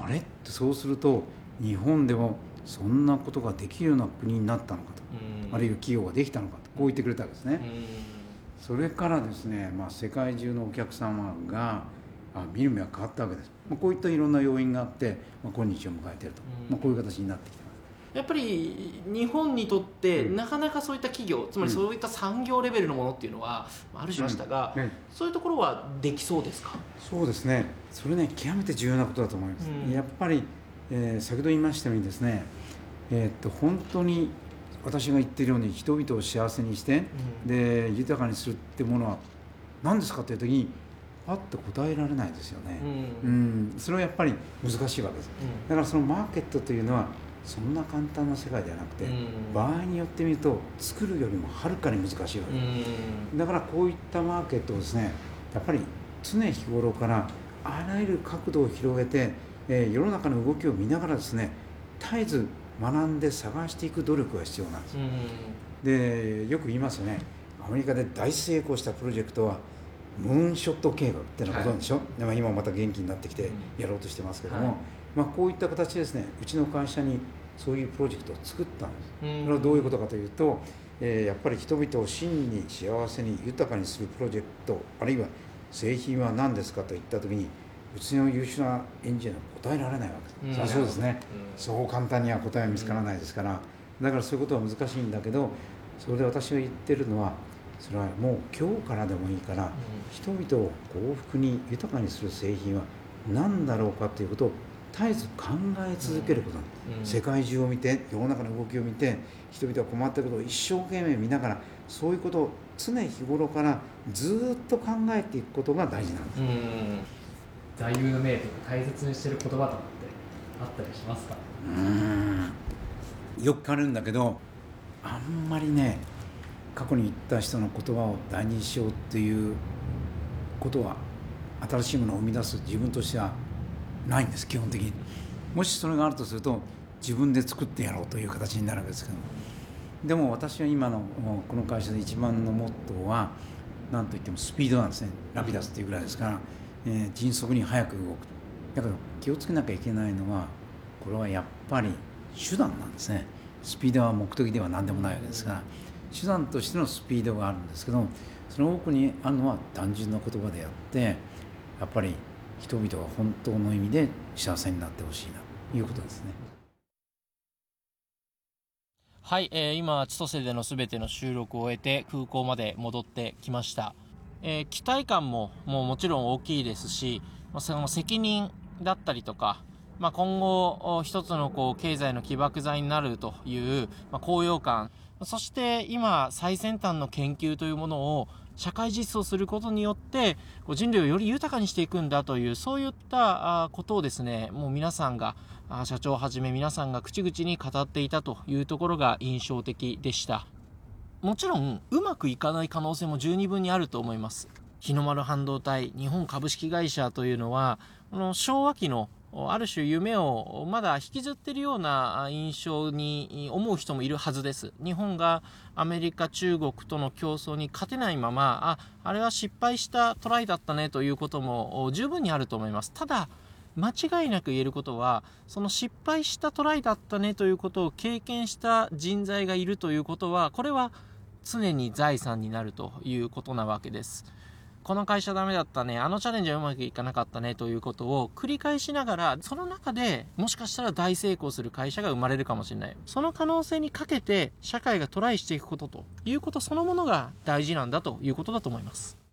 あれってそうすると日本でもそんなことができるような国になったのかと、あるいは企業ができたのかと、こう言ってくれたわけですね。それからですね、世界中のお客様が見る目が変わったわけです。こういったいろんな要因があって、今日を迎えていると、こういう形になってきてます。 やっぱり日本にとってなかなかそういった企業、つまりそういった産業レベルのものっていうのはあるしましたが、そういうところはできそうですか？ そうですね、それね、極めて重要なことだと思います。やっぱり、先ほど言いましたようにですね、本当に私が言っているように人々を幸せにして、で豊かにするってものは何ですかという時にパッと答えられないですよね。それはやっぱり難しいわけです。だからそのマーケットというのはそんな簡単な世界ではなくて、場合によってみると作るよりもはるかに難しいわけだから、こういったマーケットをですね、やっぱり常日頃からあらゆる角度を広げて、世の中の動きを見ながらですね、絶えず学んで探していく努力が必要なんです。でよく言いますよね、アメリカで大成功したプロジェクトはムーンショット計画っていうのはことなんでしょ、今また元気になってきてやろうとしてますけども、こういった形でですね、うちの会社にそういうプロジェクトを作ったんです。それはどういうことかというと、やっぱり人々を真に幸せに豊かにするプロジェクト、あるいは製品は何ですかといったときに、うちの優秀なエンジニアは答えられないわけです。そうですね、そう簡単には答えは見つからないですから、だからそういうことは難しいんだけど、それで私が言ってるのは、それはもう今日からでもいいから、人々を幸福に豊かにする製品は何だろうかということを絶えず考え続けることなんです。世界中を見て、世の中の動きを見て、人々が困っていることを一生懸命見ながら、そういうことを常日頃からずっと考えていくことが大事なんです。 座右の銘とか大切にしている言葉とかってあったりしますか？ よく聞かれるんだけど、あんまりね、過去に言った人の言葉を大事にしようっていうことは、新しいものを生み出す自分としてはないんです、基本的に。もしそれがあるとすると、自分で作ってやろうという形になるわけですけど、でも私は今のこの会社で一番のモットーは何といってもスピードなんですね。ラピダスっていうぐらいですから、迅速に早く動く。だけど気をつけなきゃいけないのは、これはやっぱり手段なんですね。スピードは目的では何でもないわけですから、手段としてのスピードがあるんですけど、その奥にあるのは単純な言葉であって、やっぱり人々が本当の意味で幸せになってほしいなということですね。 はい、今千歳でのすべての収録を終えて空港まで戻ってきました。期待感ももちろん大きいですし、その責任だったりとか、今後一つの経済の起爆剤になるという、高揚感、そして今最先端の研究というものを社会実装することによって人類をより豊かにしていくんだという、そういったことをですね、もう皆さんが、社長をはじめ皆さんが口々に語っていたというところが印象的でした。もちろんうまくいかない可能性も十二分にあると思います。日の丸半導体日本株式会社というのは、この昭和期のある種夢をまだ引きずっているような印象に思う人もいるはずです。日本がアメリカ、中国との競争に勝てないまま、あれは失敗したトライだったねということも十分にあると思います。ただ間違いなく言えることは、その失敗したトライだったねということを経験した人材がいるということは、これは常に財産になるということなわけです。この会社ダメだったね、あのチャレンジはうまくいかなかったねということを繰り返しながら、その中でもしかしたら大成功する会社が生まれるかもしれない。その可能性にかけて社会がトライしていくことということそのものが大事なんだということだと思います。